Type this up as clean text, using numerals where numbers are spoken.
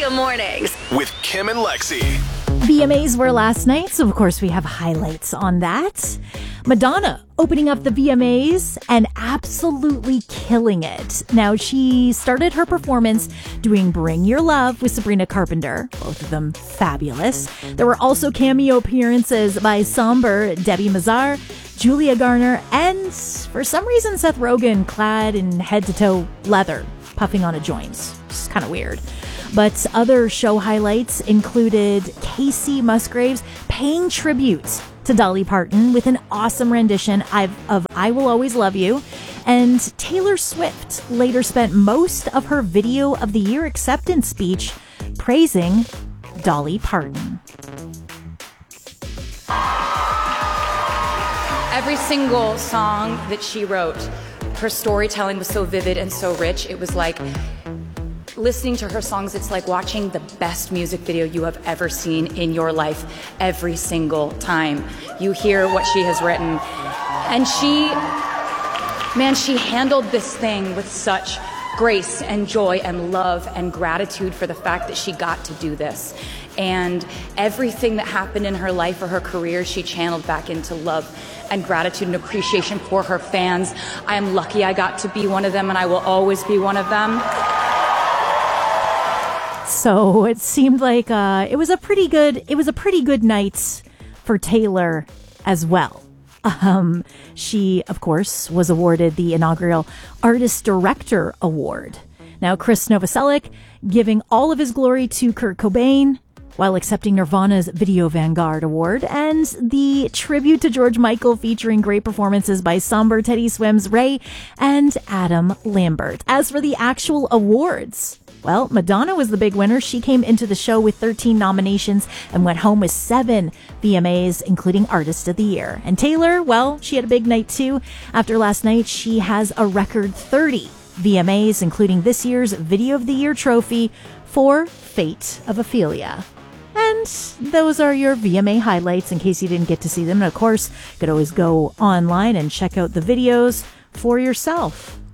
Kia Mornings with Kim and Lexi. VMAs were last night, so of course we have highlights on that. Madonna opening up the VMAs and absolutely killing it. Now, she started her performance doing Bring Your Love with Sabrina Carpenter, both of them fabulous. There were also cameo appearances by Somber, Debbie Mazar, Julia Garner, and for some reason Seth Rogen clad in head-to-toe leather, puffing on a joint. It's kind of weird. But other show highlights included Casey Musgraves paying tribute to Dolly Parton with an awesome rendition of I Will Always Love You. And Taylor Swift later spent most of her Video of the Year acceptance speech praising Dolly Parton. Every single song that she wrote, her storytelling was so vivid and so rich. It was like listening to her songs, it's like watching the best music video you have ever seen in your life every single time you hear what she has written. And she handled this thing with such grace and joy and love and gratitude for the fact that she got to do this. And everything that happened in her life or her career, she channeled back into love and gratitude and appreciation for her fans. I am lucky I got to be one of them, and I will always be one of them. So it seemed like it was a pretty good night for Taylor as well. She, of course, was awarded the inaugural Artist Director Award. Now, Chris Novoselic giving all of his glory to Kurt Cobain while accepting Nirvana's Video Vanguard Award, and the tribute to George Michael featuring great performances by Somber, Teddy Swims, Ray, and Adam Lambert. As for the actual awards, well, Madonna was the big winner. She came into the show with 13 nominations and went home with 7 VMAs, including Artist of the Year. And Taylor, well, she had a big night too. After last night, she has a record 30 VMAs, including this year's Video of the Year trophy for Fate of Ophelia. And those are your VMA highlights in case you didn't get to see them. And of course, you could always go online and check out the videos for yourself.